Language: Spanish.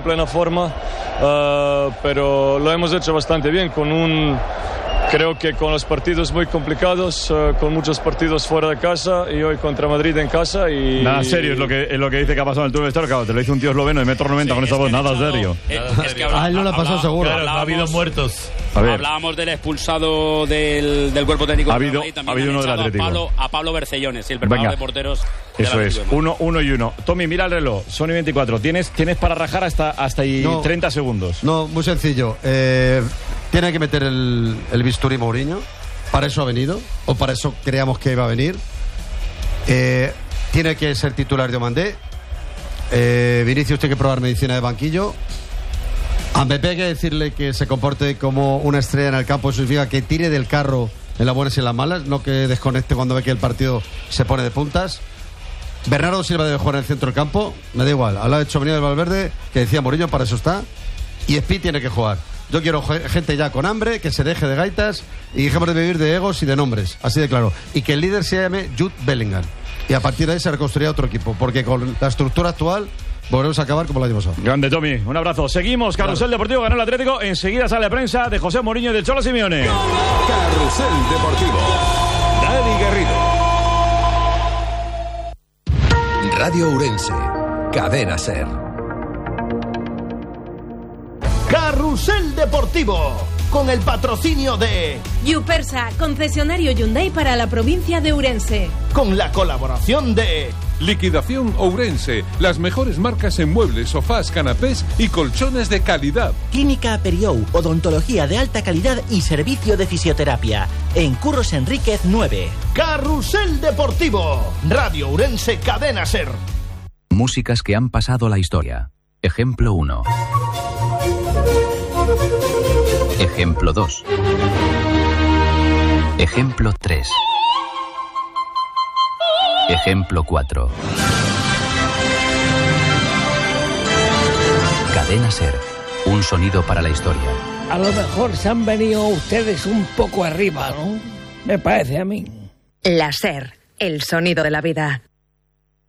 en plena forma, pero lo hemos hecho bastante bien creo que con los partidos muy complicados, con muchos partidos fuera de casa y hoy contra Madrid en casa. Y nada serio es lo que dice que ha pasado en el Tour de Star. Claro, te lo dice un tío esloveno de 1,90 m con esa voz, nada serio. Es que a él no le ha pasado seguro. Claro, ha habido muertos. Hablábamos del expulsado del cuerpo técnico. Ha habido uno del Atlético. A Pablo Bercellones, el preparador de porteros. Eso es, 1-1. Tommy, mira el reloj, son y 24. Tienes para rajar hasta ahí 30 segundos. No, muy sencillo. Tiene que meter el bisturí Mourinho. Para eso ha venido, o para eso creíamos que iba a venir. Tiene que ser titular de Omandé. Vinicius tiene que probar medicina de banquillo. A Mbappé hay que decirle que se comporte como una estrella en el campo. Eso significa que tire del carro en las buenas y en las malas, no que desconecte cuando ve que el partido se pone de puntas. Bernardo Silva debe jugar en el centro del campo, me da igual. Hablaba de Tchouaméni, del Valverde, que decía Mourinho, para eso está. Y Spi tiene que jugar. Yo quiero gente ya con hambre, que se deje de gaitas y dejemos de vivir de egos y de nombres, así de claro. Y que el líder se llame Jude Bellingham. Y a partir de ahí se reconstruirá otro equipo, porque con la estructura actual volvemos a acabar como el año pasado. Grande, Tommy, un abrazo. Seguimos, Carrusel Deportivo, ganó el Atlético. Enseguida sale la prensa de José Mourinho y del Cholo Simeone. Carrusel Deportivo, Dani Garrido. Radio Ourense, Cadena SER. Carrusel Deportivo, con el patrocinio de Yupersa, concesionario Hyundai para la provincia de Ourense. Con la colaboración de Liquidación Ourense, las mejores marcas en muebles, sofás, canapés y colchones de calidad. Clínica Periou, odontología de alta calidad y servicio de fisioterapia. En Curros Enríquez 9. Carrusel Deportivo, Radio Ourense, Cadena SER. Músicas que han pasado la historia. Ejemplo 1. Ejemplo 2. Ejemplo 3. Ejemplo 4. Cadena SER. Un sonido para la historia. A lo mejor se han venido ustedes un poco arriba, ¿no? Me parece a mí. La SER. El sonido de la vida.